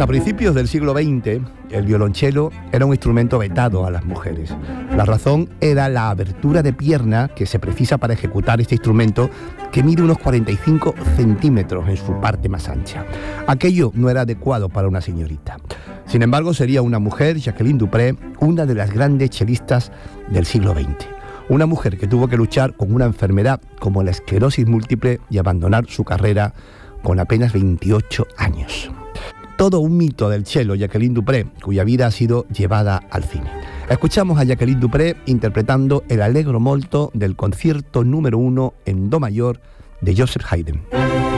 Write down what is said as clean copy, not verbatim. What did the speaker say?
Hasta principios del siglo XX, el violonchelo era un instrumento vetado a las mujeres. La razón era la abertura de pierna que se precisa para ejecutar este instrumento, que mide unos 45 centímetros en su parte más ancha. Aquello no era adecuado para una señorita. Sin embargo, sería una mujer, Jacqueline du Pré, una de las grandes chelistas del siglo XX. Una mujer que tuvo que luchar con una enfermedad como la esclerosis múltiple y abandonar su carrera con apenas 28 años. Todo un mito del cello, Jacqueline du Pré, cuya vida ha sido llevada al cine. Escuchamos a Jacqueline du Pré interpretando el Allegro molto del concierto número 1 en do mayor de Joseph Haydn.